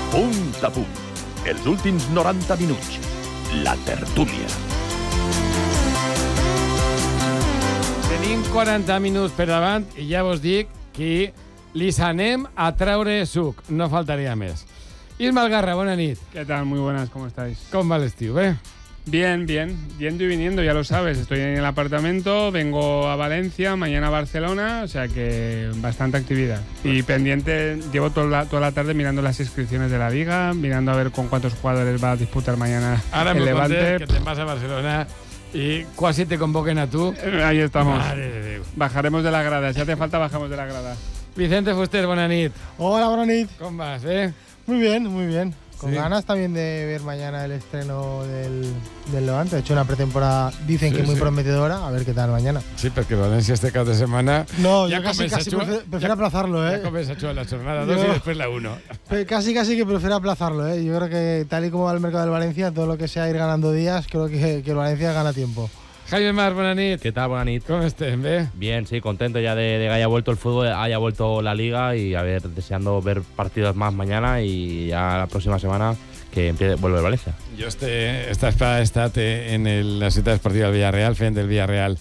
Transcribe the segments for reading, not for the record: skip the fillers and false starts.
Punt a punt. Els últims 90 minuts. La tertúlia. Tenim 40 minuts per davant i ja vos dic que li anem a traure suc. No faltaria més. Isma Algarra, bona nit. ¿Qué tal? Muy buenas, ¿cómo estáis? Com va l'estiu, bé? Bien, bien. Yendo y viniendo, ya lo sabes. Estoy en el apartamento, vengo a Valencia, mañana a Barcelona, o sea que bastante actividad. Y pendiente, llevo toda la tarde mirando las inscripciones de la Liga, mirando a ver con cuántos jugadores va a disputar mañana el Levante. Que te'n vas a Barcelona i quasi te convoquen a tu. Ahí estamos. Mare de Déu. Bajaremos de la grada. Si hace falta, bajamos de la grada. Vicente Fuster, bona nit. Hola, buenas noches. Com vas, eh? Muy bien, muy bien. Con Sí. ganas también de ver mañana el estreno del Levante. De hecho, una pretemporada dicen Sí, que muy sí. prometedora. A ver qué tal mañana. Sí, perquè València este cap de setmana No, ya yo casi comença a jugar- prefiero aplazarlo, ja ¿eh? comença a jugar la jornada 2 Yo- i després la 1. Casi que prefiero aplazarlo, ¿eh? Yo creo que tal y como va el mercado del Valencia, todo lo que sea ir ganando días, creo que el Valencia gana tiempo. Jaime Mar, bona nit. ¿Qué tal? Buenas noches. Com estem, bé? Bien, sí, contento ya de que haya vuelto el fútbol, haya vuelto la liga y a ver, deseando ver partidos más mañana y ya la próxima semana que vuelve el Valencia. Jo esta he estat en la ciutat esportiva del Villarreal, fent el Villarreal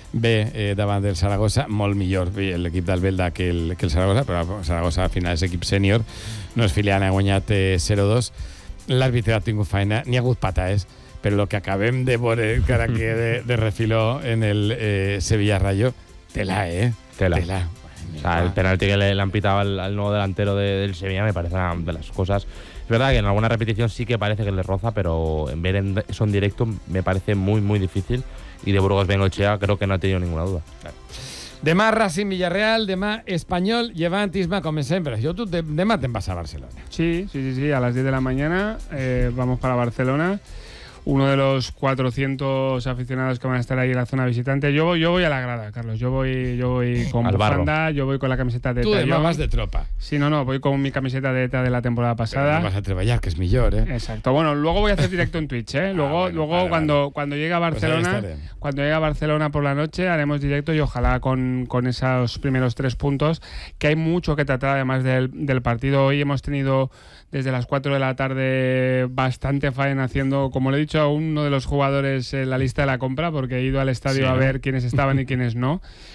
B davant del Saragossa, molt millor l'equip del Belda que el Saragossa, però el Saragossa al final és equip sènior, no és filial, ha guanyat 0-2. L'àrbitre ha tingut feina, n'hi ha hagut pataes, però el que acabem de veure encara que de refiló en el Sevilla-Rayo, tela. Tela. O sea, el penalti que le han pitado al nuevo delantero del Sevilla me parece una de las cosas. Es verdad que en alguna repetición sí que parece que le roza, pero en ver eso en directo me parece muy, muy difícil. Y de Burgos Bengoechea creo que no ha tenido ninguna duda. Demà Racing Villarreal, demà Espanyol, Llevant, Isma, com sempre. Tu demà te'n vas a Barcelona. Sí, a las 10 de la mañana vamos para Barcelona. Uno de los 400 aficionados que van a estar ahí en la zona visitante. Yo voy a la grada, Carlos. Yo voy con Al barro. bufanda, yo voy con la camiseta de Tu ETA. demà vas de tropa. Sí, no, voy con mi camiseta de ETA de la temporada Però pasada. no vas a treballar, que és millor, Exacto. Bueno, luego voy a hacer directo en Twitch, ¿eh? Luego vale, cuando llegue a Barcelona, ahí estaré. cuando llegue a Barcelona por la noche haremos directo y ojalá con esos primeros 3 puntos, que hay mucho que tratar además del partido. Hoy hemos tenido desde las 4 de la tarde bastante faena haciendo, como le he dicho a uno de los jugadores, la lista de la compra, porque he ido al estadio Sí, a ¿no? ver quiénes estaban y quiénes no.